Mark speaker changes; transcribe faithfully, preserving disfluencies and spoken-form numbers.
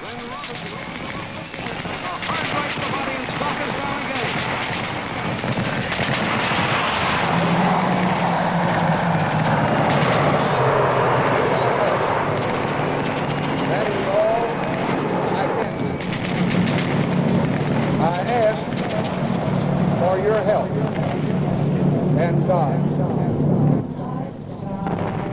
Speaker 1: That is all I can do. I ask for your help and God.